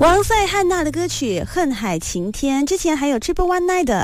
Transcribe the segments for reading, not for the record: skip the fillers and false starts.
王赛汉娜的歌曲《恨海晴天》，之前还有 Triple One Night 的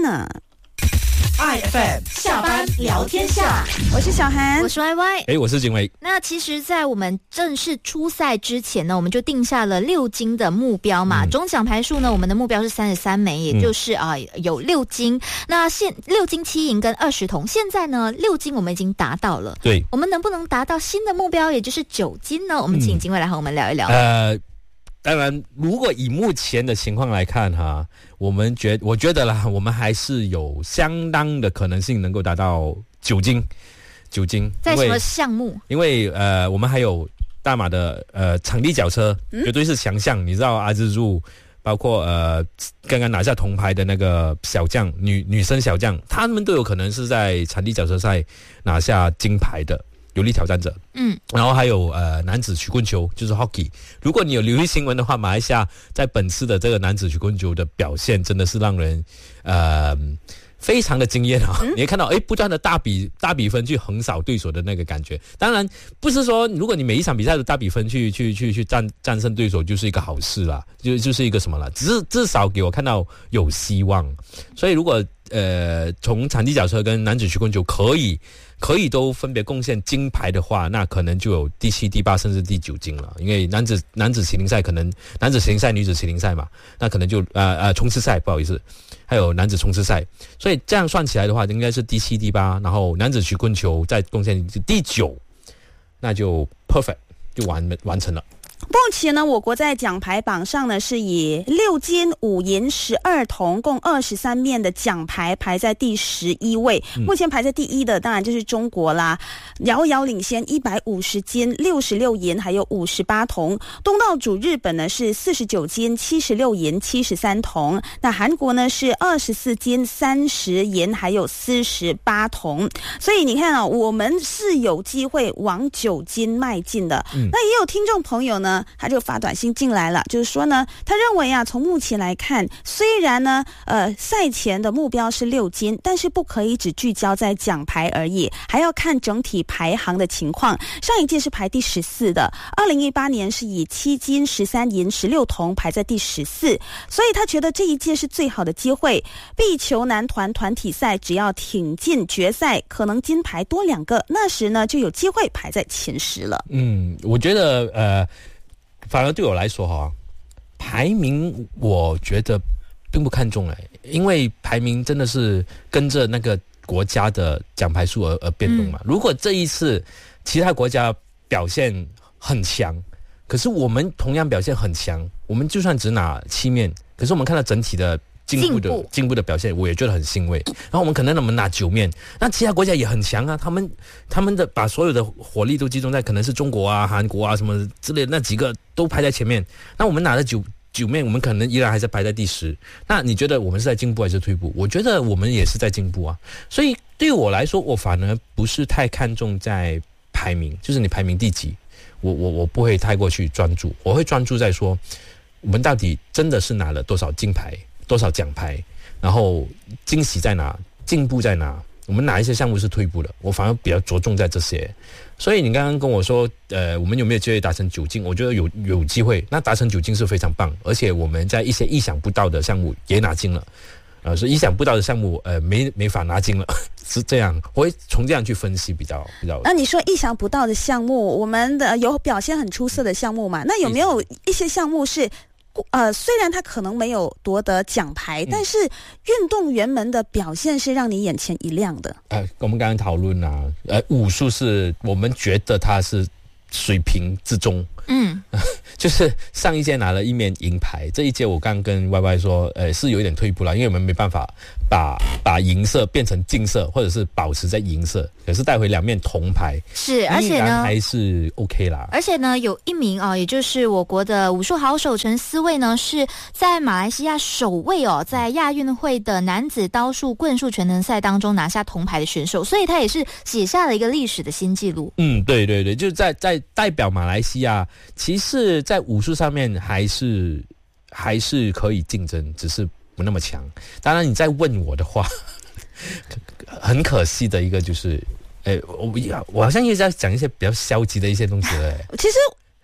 Wanna。IFM 下班聊天下， 我是小韩， 我是 YY， 我是景伟。 那其实在我们正式出赛之前呢，我们就定下了6金的目标嘛。总奖牌数呢，我们的目标是33枚，也就是有6金。那6金7银跟20铜，现在呢6金我们已经达到了。 对， 我们能不能达到新的目标，也就是9金呢？我们请景伟来和我们聊一聊。 当然，如果以目前的情况来看哈，我觉得啦，我们还是有相当的可能性能够达到9金。 在什么项目？ 因为我们还有大马的场地脚车，绝对是强项。你知道阿兹入，包括刚刚拿下铜牌的那个小将女生小将，他们都有可能是在场地脚车赛拿下金牌的有力挑战者。然后还有男子曲棍球，就是 hockey。如果你有留意新闻的话，马来西亚在本次的这个男子曲棍球的表现真的是让人非常的惊艳啊！你会看到不断的大比分去横扫对手的那个感觉。当然不是说如果你每一场比赛的大比分去战胜对手就是一个好事啦，就是一个什么啦，只是至少给我看到有希望。所以如果从场地脚车跟男子曲棍球可以都分别贡献金牌的话，那可能就有第7、第8甚至第9金了。因为男子麒麟赛可能男子麒麟赛、女子麒麟赛嘛，那可能就冲刺赛，不好意思，还有男子冲刺赛。所以这样算起来的话，应该是第7、第8，然后男子曲棍球再贡献第9，那就 perfect 就完成了。 目前呢，我国在奖牌榜上呢是以6金5银12铜共23面的奖牌排在第11位。目前排在第1的当然就是中国啦，遥遥领先150金66银还有58铜。东道主日本呢是49金76银73铜，那韩国呢是24金30银还有48铜。所以你看我们是有机会往9金迈进的。那也有听众朋友呢，他就发短信进来了，就是说呢，他认为从目前来看，虽然呢赛前的目标是6金，但是不可以只聚焦在奖牌而已，还要看整体排行的情况。上一届是排第14的，2018年是以7金13银16铜排在第14，所以他觉得这一届是最好的机会。壁球男团团体赛只要挺进决赛，可能金牌多2个，那时呢就有机会排在前10了。 我觉得反而对我来说排名我觉得并不看重因为排名真的是跟着那个国家的奖牌数而变动嘛。如果这一次其他国家表现很强，可是我们同样表现很强，我们就算只拿7面，可是我们看到整体的进步的表现，我也觉得很欣慰。然后我们可能拿9面，那其他国家也很强啊，他们的把所有的火力都集中在可能是中国啊、韩国啊什么之类的那几个都排在前面，那我们拿了9面，我们可能依然还是排在第10。那你觉得我们是在进步还是退步？我觉得我们也是在进步啊。所以对我来说，我反而不是太看重在排名，就是你排名第几，我不会太过去专注，我会专注在说我们到底真的是拿了多少金牌、多少奖牌，然后惊喜在哪，进步在哪，我们哪一些项目是退步的，我反而比较着重在这些。所以你刚刚跟我说我们有没有机会达成9金，我觉得有机会，那达成9金是非常棒，而且我们在一些意想不到的项目也拿金了，所以意想不到的项目没法拿金了是这样，我会从这样去分析比较。 那你说意想不到的项目，我们的有表现很出色的项目嘛？那有没有一些项目是虽然他可能没有夺得奖牌，但是运动员们的表现是让你眼前一亮的。 我们刚刚讨论武术是我们觉得它是水平之中，就是上一届拿了1面银牌，这一届我刚跟 YY 说是有一点退步了，因为我们没办法把银色变成金色，或者是保持在银色，可是带回2面铜牌， 是，而且呢还是 OK 啦。 而且呢，有1名也就是我国的武术好手陈思卫呢，是在马来西亚首位在亚运会的男子刀术棍术全能赛当中拿下铜牌的选手，所以他也是写下了一个历史的新纪录。 对对对，就是在代表马来西亚，其实在武术上面还是可以竞争，只是不那么强。当然你再问我的话很可惜的一个就是我好像一直在讲一些比较消极的一些东西其实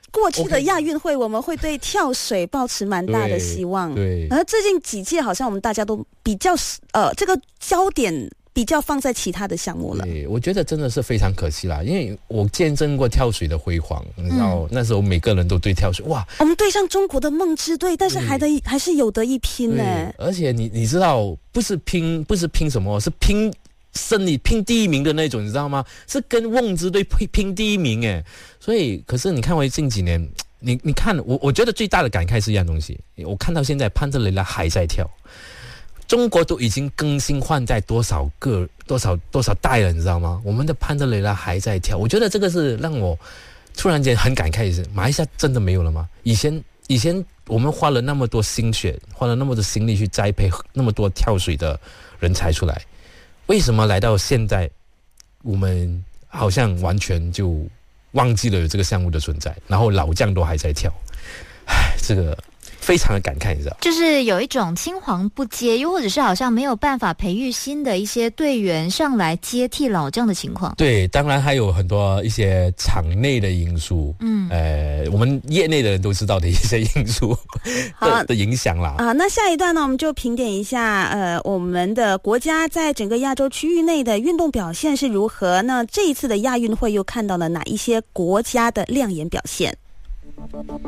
过去的亚运会，我们会对跳水抱持蛮大的希望。 对， 而最近几届好像我们大家都比较这个焦点比较放在其他的项目了。 对，我觉得真的是非常可惜啦，因为我见证过跳水的辉煌，你知道，那时候每个人都对跳水，哇， 我们对上中国的梦之队，但是还是有得一拼呢。 而且你知道，不是拼什么，是拼胜利，拼第一名的那种，你知道吗？是跟梦之队拼第一名哎。所以，可是你看回近几年，你看我觉得最大的感慨是一样东西，我看到现在潘德雷拉还在跳。中国都已经更新换代多少代了，你知道吗？我们的潘德雷拉还在跳，我觉得这个是让我突然间很感慨的是，马来西亚真的没有了吗？以前我们花了那么多心血，花了那么多心力去栽培那么多跳水的人才出来，为什么来到现在，我们好像完全就忘记了有这个项目的存在，然后老将都还在跳，唉，这个非常的感慨，你知道， 就是有一种青黄不接，又或者是好像没有办法培育新的一些队员上来接替老将的情况。 对，当然还有很多一些场内的因素，我们业内的人都知道的一些因素的影响啦。 那下一段呢，我们就评点一下我们的国家在整个亚洲区域内的运动表现是如何。那这一次的亚运会又看到了哪一些国家的亮眼表现？